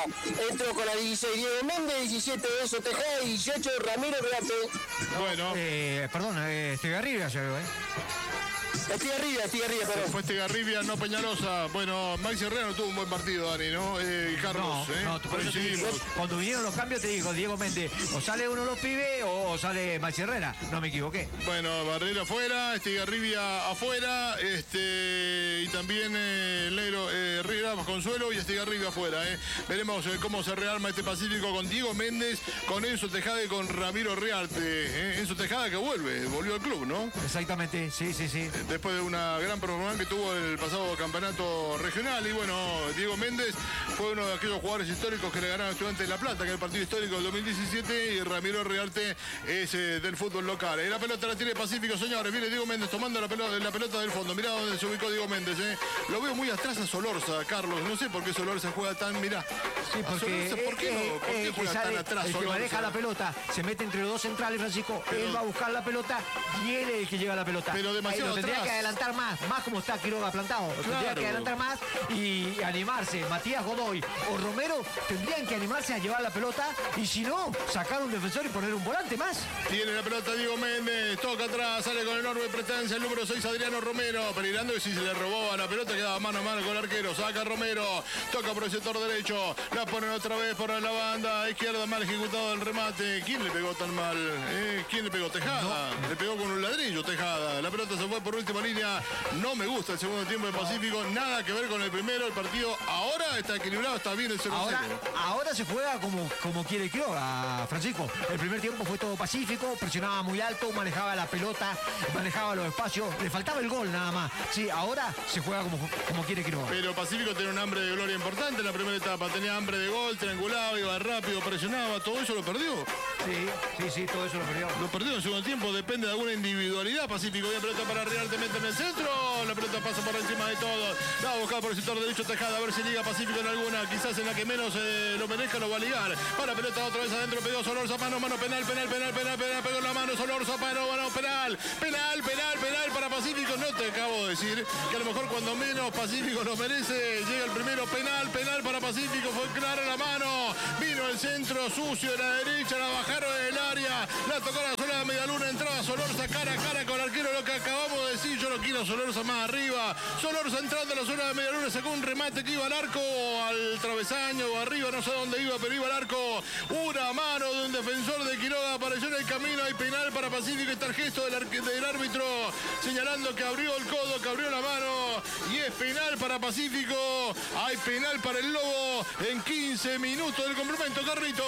entró con la 16 Diego Méndez, 17 Enzo Tejada y 18 Ramiro Reate. Bueno. Perdón, Estigarribia se ve, Estigarribia, perdón. Fue Estigarribia, no Peñalosa. Bueno, Maxi Herrera no tuvo un buen partido, Dani, ¿no? Carlos, por eso te digo, cuando vinieron los cambios te digo, Diego Méndez, o sale uno de los pibes o sale Maxi Herrera, no me equivoqué. Bueno, Barrera afuera, Estigarribia afuera, y también Leiro Herrera Consuelo y Estigarribia afuera, Veremos cómo se rearma este Pacífico con Diego Méndez, con Enzo Tejada y con Ramiro Rearte. Enzo Tejada que volvió al club, ¿no? Exactamente, sí. Después de una gran performance que tuvo el pasado campeonato regional. Y bueno, Diego Méndez fue uno de aquellos jugadores históricos que le ganaron a Estudiantes de La Plata, que es el partido histórico del 2017, y Ramiro Rearte es del fútbol local. La pelota la tiene Pacífico, señores. Viene Diego Méndez tomando la pelota del fondo. Mirá dónde se ubicó Diego Méndez. Lo veo muy atrás a Solorza, Carlos. No sé por qué Solorza juega tan, mirá. Sí, porque Solorza, ¿por qué juega tan atrás el que Solorza? maneja la pelota, se mete entre los dos centrales, Francisco, él va a buscar la pelota y él es el que lleva la pelota. Pero demasiado lo tendría atrás. que adelantar más como está Quiroga plantado. Claro. Tendría que adelantar más y animarse. Matías Godoy o Romero tendrían que animarse a llevar la pelota y si no, sacar un defensor y poner un volante más. Tiene la pelota Diego Méndez, toca atrás, sale con enorme presencia el número 6 Adriano Romero, peligrando que si se le robó a la pelota quedaba mano a mano con el arquero, saca Romero, toca por el sector derecho, la ponen otra vez por la banda izquierda, mal ejecutado el remate. ¿Quién le pegó tan mal? ¿Quién le pegó? Tejada. No. Le pegó con un ladrillo Tejada. La pelota se fue por última línea. No me gusta el segundo tiempo de Pacífico, nada que ver con el primero. El partido ahora está equilibrado, está bien el 0-0. Ahora se juega como quiere Quiroga, Francisco. El primer tiempo fue todo pacífico, presionaba muy alto, manejaba la pelota, manejaba los espacios, le faltaba el gol nada más. Sí, ahora se juega como quiere Quiroga. Pero Pacífico tiene un hambre de gloria importante en la primera etapa, tenía hambre de gol, triangulaba, iba rápido, presionaba, todo eso lo perdió. Sí, todo eso lo perdió. Lo perdió en el segundo tiempo, depende de alguna individualidad. Pacífico, de pelota para Real, te mete en el centro, la pelota pasa por encima de todos, la va a buscar por el sector derecho Tejada, a ver si liga Pacífico en alguna, quizás en la que menos lo merezca lo va a ligar. Para pelota otra vez adentro, pegó Solorza, mano, penal, pegó la mano Solorza, mano, penal para Pacífico. No te acabo de decir que a lo mejor cuando menos Pacífico lo merece, llega el primero, penal para Pacífico, fue clara la mano, vino el centro sucio de la derecha, la bajaron del área, la tocó la zona de media luna, entraba Solorza cara a cara con el arquero, lo que acabamos de decir, yo lo quiero Solorza más arriba. Solorza entrando a la zona de media luna, sacó un remate que iba al arco, al travesaño o arriba, no sé dónde iba, pero iba al arco. Una mano de un defensor de Quiroga apareció en el camino, hay penal para Pacífico, está el gesto del árbitro señalando que abrió el codo, que abrió la mano, y es penal para Pacífico. Hay penal para el Lobo en 15 minutos del complemento, Carrito.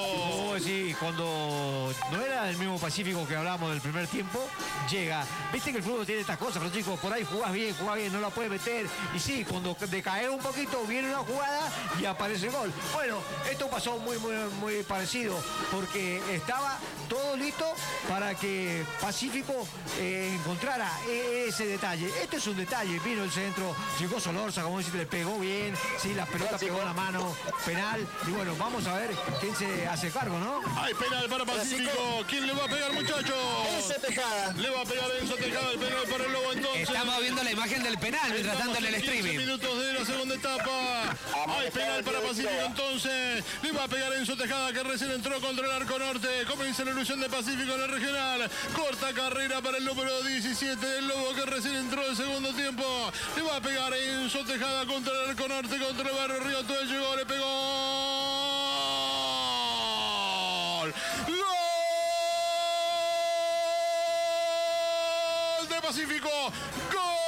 Sí, cuando no era el mismo Pacífico que hablábamos del primer tiempo, llega. Viste que el fútbol tiene estas cosas, Francisco, por ahí jugás bien, no la puedes meter. Y sí, cuando decae un poquito, viene una jugada y aparece el gol. Bueno, esto pasó muy parecido, porque estaba todo listo para que Pacífico encontrara ese detalle. Este es un detalle, vino el centro, llegó Solorza, como dice, le pegó bien, sí, la pelota pegó la mano, penal, y bueno, vamos a ver quién se hace cargo, ¿no? Hay penal para Pacífico. ¿Quién le va a pegar, muchachos? Enzo Tejada. Le va a pegar Enzo Tejada, el penal para el Lobo entonces. Estamos viendo la imagen del penal mientras tanto en el 15 streaming. minutos de la segunda etapa. Hay penal para Pacífico entonces. Le va a pegar Enzo Tejada, que recién entró contra el arco norte. Comienza la ilusión de Pacífico en el regional. Corta carrera para el número 17 del Lobo, que recién entró el segundo tiempo. Le va a pegar Enzo Tejada contra el arco norte, contra el barrio Río. Todo llegó, le pegó. ¡Gol de Pacífico! ¡Gol!